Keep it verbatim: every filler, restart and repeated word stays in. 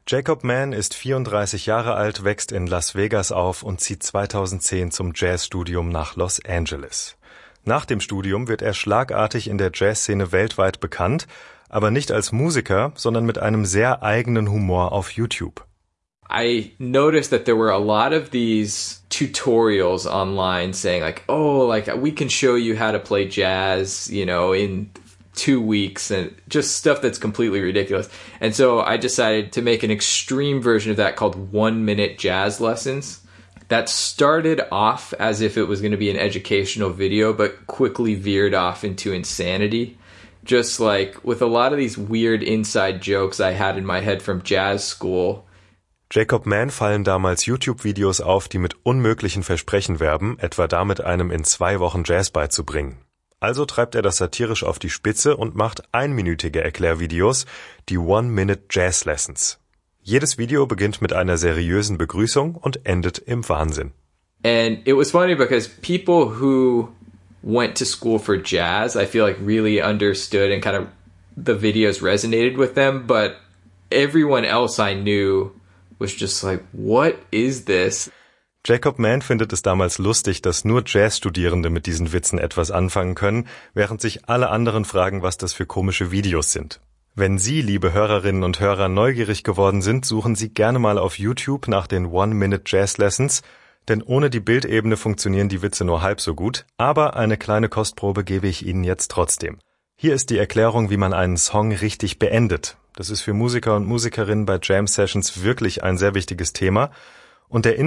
Jacob Mann ist vierunddreißig Jahre alt, wächst in Las Vegas auf und zieht zweitausendzehn zum Jazzstudium nach Los Angeles. Nach dem Studium wird er schlagartig in der Jazzszene weltweit bekannt, aber nicht als Musiker, sondern mit einem sehr eigenen Humor auf YouTube. I noticed that there were a lot of these tutorials online saying like, oh, like we can show you how to play jazz, you know, in two weeks and just stuff that's completely ridiculous. And so I decided to make an extreme version of that called one minute jazz lessons. That started off as if it was going to be an educational video, but quickly veered off into insanity. Just like with a lot of these weird inside jokes I had in my head from jazz school. Jacob Mann fallen damals YouTube-Videos auf, die mit unmöglichen Versprechen werben, etwa damit einem in zwei Wochen Jazz beizubringen. Also treibt er das satirisch auf die Spitze und macht einminütige Erklärvideos, die One-Minute-Jazz-Lessons. Jedes Video beginnt mit einer seriösen Begrüßung und endet im Wahnsinn. And it was funny because people who went to school for jazz, I feel like really understood and kind of the videos resonated with them, but everyone else I knew was just like, what is this? Jacob Mann findet es damals lustig, dass nur Jazzstudierende mit diesen Witzen etwas anfangen können, während sich alle anderen fragen, was das für komische Videos sind. Wenn Sie, liebe Hörerinnen und Hörer, neugierig geworden sind, suchen Sie gerne mal auf YouTube nach den One-Minute-Jazz-Lessons, denn ohne die Bildebene funktionieren die Witze nur halb so gut, aber eine kleine Kostprobe gebe ich Ihnen jetzt trotzdem. Hier ist die Erklärung, wie man einen Song richtig beendet. Das ist für Musiker und Musikerinnen bei Jam-Sessions wirklich ein sehr wichtiges Thema und der